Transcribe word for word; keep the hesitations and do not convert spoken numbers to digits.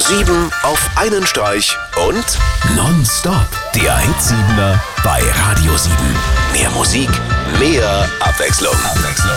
Sieben auf einen Streich und Nonstop. Der Hit-Siebener bei Radio sieben. mehr Musik, mehr Abwechslung. Abwechslung.